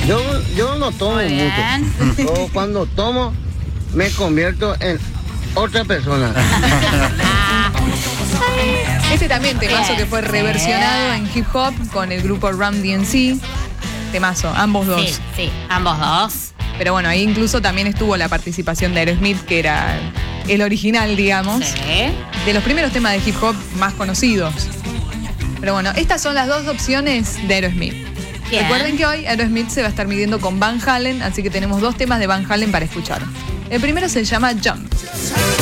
Yo no tomo Muy bien. mucho. Yo cuando tomo me convierto en otra persona. Este también temazo Bien, que fue reversionado en hip hop con el grupo Run DMC. Temazo, ambos dos. Sí, sí, ambos dos. Pero bueno, ahí incluso también estuvo la participación de Aerosmith, que era el original, digamos, Sí. de los primeros temas de hip hop más conocidos. Pero bueno, estas son las dos opciones de Aerosmith. Bien. Recuerden que hoy Aerosmith se va a estar midiendo con Van Halen, así que tenemos dos temas de Van Halen para escuchar. El primero se llama Jump.